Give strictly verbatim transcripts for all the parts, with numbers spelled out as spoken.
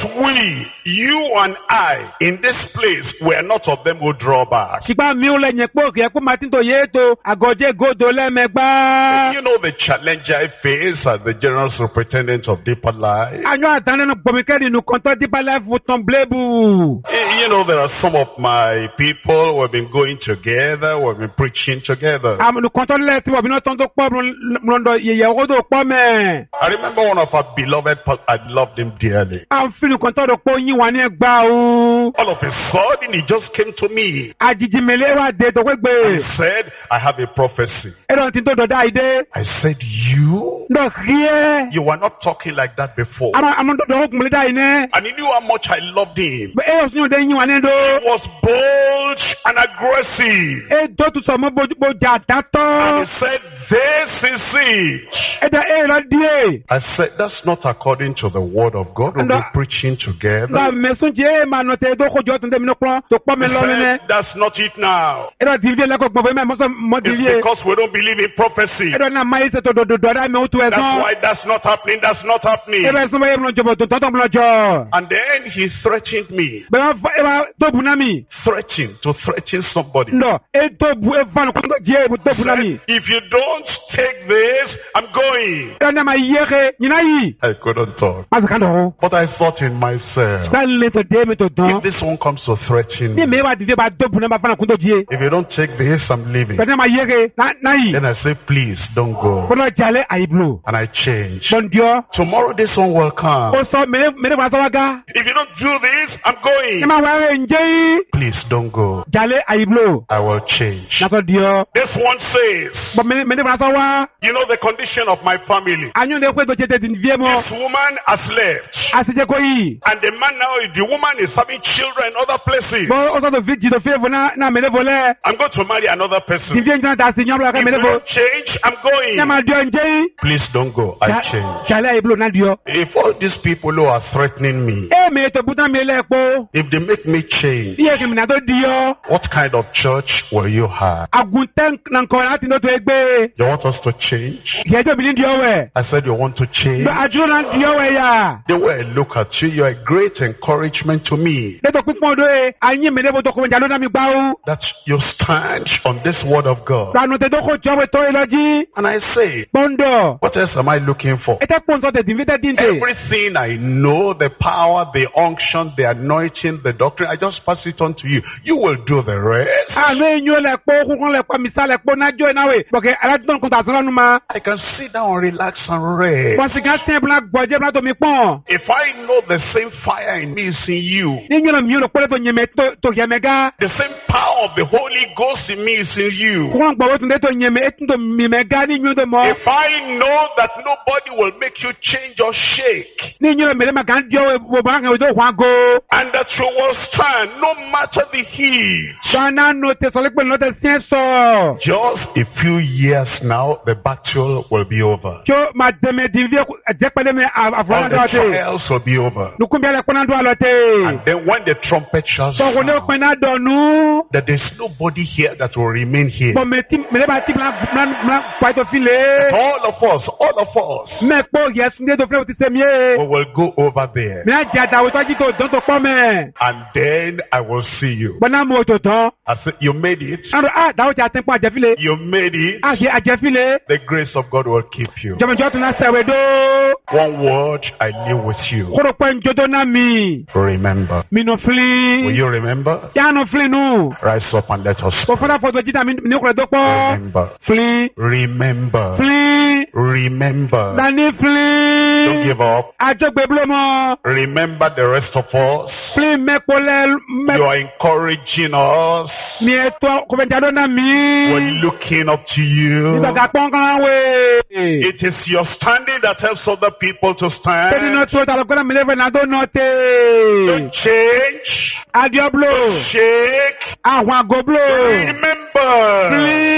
we, you and I, in this place, were not of them who draw back. Ṣùgbọ́n mi ò lè yẹn pé òkè ẹ̀kú Martin tó yé tó àgọ́jẹ́ gòdò lẹ́mẹ̀gbá. You know the challenge I face as the general superintendent of Deeper Life. Àyọ̀ àtàlẹ́nu gbòmìkẹ́rì nù kọ́ńtọ́ Deeper Life fún tán blébù. You know, there are some of my people who have been going together, who have been preaching together. Àmì nù kọ́ńtọ́ lẹ́ẹ̀ tí wọ́n bí náà tán tó pọ̀ lọ́dọ̀ yẹ̀yẹ̀ owó tó pọ̀ mẹ́. I remember one of our beloved, I loved him dearly. À ń fi nù kọ́ńtọ́ tó pọ̀ yín wà ní ẹgbà o. All of a sudden, he just came to me. Àjìjì mẹ́lẹ́ wà dé tó pé gbé. He said, I have a prophecy. Ẹ̀rọ ti tó dọ̀dá ìdé. I said, you? Ndọ̀ kíẹ́. You were not talking like that before. Àmọ́ àmọ́ dọ̀dọ̀ ó kùnmọ́lé dá yìí ní. And he knew how much I loved him. Ẹ yóò sún yóò dé yín wà ní ẹ̀dọ́. He was bold and aggressive. Ẹ tó tún sọ mọ́ bójà dátọ́. And he said, this is it. Ẹ dá ẹ lọ díẹ̀. I said, that's not according to the word of God. We'll be preaching together. Ndọ̀ mẹ́sùn jẹ́ ẹ̀ máa nọ tẹ̀ ẹ̀dọ́ kojú ọ̀tún tẹ̀mí lọ́pọ̀ tó pọ̀ mi He lọ́nà ní. said, that's not it now. Ẹ dọ̀ dìbí ẹlẹ́kọ̀ọ́ gbọ̀ngbọ̀n mẹ́ mọ́sọ̀ mọ́ It's dìbí ẹ̀. because we don't believe in prophecy. Ẹ dọ̀ náà máa yí sètò dòdòdò ọ̀dá mi ó tu ẹ̀ That's sán. why that's not happening. That's not happening. Ẹ bẹ̀ sún bẹ́ẹ̀ mọ̀ jọ̀bọ̀ tó tọ́tọ̀ mọ̀ jọ. And then he threatened me. Bẹ́ẹ̀ wá ẹ wá tó bu náà mi. Threatening to threaten somebody. Ndọ̀ ẹ tó bu ẹ fanu kó tó jẹ́ ẹ tó bu náà mi. If you don't take this, I'm going. Ẹ náà máa yé ke nyina yìí. I couldn't talk. Má sì ká dọ̀. But I thought in myself, Sálẹ̀ tó dé mi tó dán. if this one comes to threaten Ní mi me, wá dìde bá tó bu náà bá fanu kó tó jẹ́. if you don't take this, I'm leaving. Bẹ́ẹ̀ náà máa yé ke náà yìí. Then I say, please don't go. Bọ́lá jalè àyíblo. And I change. Bọ́ndíọ́. Tomorrow this one will come. Ó sọ mẹ́lẹ́ mẹ́lẹ́ wàá sọ́wọ́ gá. If you don't do this, I'm Ẹ going. máa wá rẹ̀ ǹjẹ́ yìí. Please don't go. Jalè àyíblo. I will change. Nàtọ̀ díọ́. This one says, Bọ́ mẹ́lẹ́ mẹ́lẹ́ wàá sọ́wọ́. you know the condition of my family. Anyọ̀ ní ekwe tó jẹ́ tẹ̀sí ní fíẹ́ mọ́. This woman has left. Àṣejẹ́ kò yìí. And the man now, the woman is having children in other places. Bọ́ ó sọ̀tọ̀ fíjì tó fíẹ́ fún náà mẹ́lẹ́ fún lẹ́. I'm going to marry another person. Ní fíẹ́ njẹ́ ta sí nyọ́mọ́ lọ́kẹ́ If mẹ́lẹ́ you fún. don't change, I'm going. Ní a máa díọ́ ǹjẹ́ yìí. Please don't go. I change. Jalè àyíblo náà díọ́. If all these people who are threatening me, Ẹ mi ètò bùtá mi lẹ́ẹ̀kọ́. if they make me change, Iye kìmìnà tó díọ́. what kind of church will you have? Àgùntẹ́ nànkọ̀ láti ní tó ẹgbẹ́. You want us to change? Ìyẹ́jọ́ mi ní díọ́ wẹ̀. I said you want to change? Bẹ́ àdúrà náà díọ́ wẹ̀ yà. The way I look at you, you're a great encouragement to me. Lẹ́tọ̀ pípọ́n ọdún ẹ̀ ayé mi lẹ́bọ̀ tó kọ́ ìjà lọ́dọ̀ mi gbá o. That you stand on this word of God. Gbanú tẹ dọ́kọ̀ jọ́ wẹ̀ tó ẹ lọ́jí. And I say, Pọ́ńdọ̀. what else am I looking for? Ẹ tẹ́ pọ́n sọ tẹ̀sí fífẹ́ díndé. Everything I know, the power, the unction, the anointing, the doctrine, I just pass it on to you. You will do the rest. Àánú eyín lẹ̀ pọ́ kúnkún lẹ̀ pọ́ mísà lẹ̀ pọ́ nájọ́ ìnáwó. Bọ̀kẹ́ aládùn kò tà sọ́nà nu ma. I can sit down, relax, and rest. Wọ́n sì ká tẹ́ bọ́lá gbọ́jẹ́ bọ́lá tó mi pọ́n. If I know the same fire in me is in you, Ní yín lọ mi yín lọ pọ́lẹ́ tó nyẹmẹ tó yẹmẹ gá. the same power of the Holy Ghost in me is in you. Kúnkún gbọ̀wé tún dé tó nyẹmẹ etí tó mímẹ gá ní yín tó mọ́. If I know that nobody will make you change or shake, Ní yín lọ mẹ́lẹ́ ma kàn díọ̀ wò bọ́ kàn wò tó wà go. and that you will stand no matter the heat. Sọ́nà nù tẹ sọ́lé pé lọ́tẹ̀ sẹ́ sọ. Just a few years now, the battle will be over. Tí ó ma dẹ̀mẹ̀ dìbí ẹ̀jẹ̀ pẹ̀lẹ́ mi All àfọwọ́n the dọ̀ tẹ̀. trials will be over. Nukun bí alẹ́ kpọ́nà dọ̀ alọ́ tẹ̀. And then when the trumpet shall Sọ̀kò ní sound, òpin náà dọ̀ nù. that there's nobody here that will remain here. Bọ̀ mẹ tí mẹlẹ́ bá tí mìíràn pàtó fi lé. All of us, all of us, Mẹ kpọ́ yẹ sunjẹ́ tó fẹ́ ti sẹ́mi yé. we will go over there. Mẹ àjẹ́ àtàwọn tó jí tó dán tó kpọ́ mẹ. And then I will see you. Bọ́nà mú o tó tán. I said, you made it. Àrùn à dáwọ́ tí a tẹ́ kpọ́ àjẹ́fílẹ̀. You made it. Àṣẹ àjẹ́fílẹ̀. The grace of God will keep you. Jọmọjọ́ tún náà sẹ̀wé dó. One word I leave with you. Kóró pẹ́ njọ́dọ́ náà mi. Remember. Mi nù fili. Will you remember? Yánu fili nù. Rise up and let us Kò pray. fọ́nà fọ́tò jíta mi ní kúrẹ́ tó pọ́. Remember. Fili. Remember. Fili. Remember. Dani fili. Don't give up. Àjọgbé bílọ̀mọ́. Remember the rest of us. Fili mẹ́kpọ́lẹ́ mẹ́. You are encouraging us. Mi ètò kòfẹ́ntàdó náà mi. We're looking up to you. Nígbà ká pọ́nkán wé. It is your standing that helps other people to Tẹ́lẹ̀ náà stand. tó tàbí kọ́nà mi lẹ́fẹ̀ẹ́ náà tó nọ Don't tẹ́. change. Adiọ́blo. Shake. Àwọn àgọ́blo. Remember.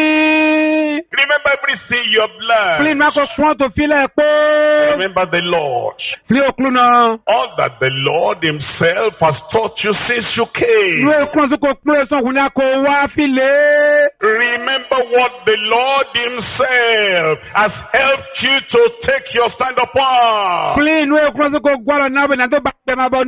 Fili. Remember everything you have Fili learned. náà kò pọ́n tó filẹ̀ pé. Remember the Lord. Fili òkúlu náà. All that the Lord himself has taught you since you Nú came. èkúrọ̀ sókò kúrò sọ̀kùn ní àkó wá file. Remember what the Lord himself has helped you to take your stand upon. Fili nú èkúrọ̀ sókò gbọ́dọ̀ náà bẹ̀ náà tó bá tẹ̀ máa bọ̀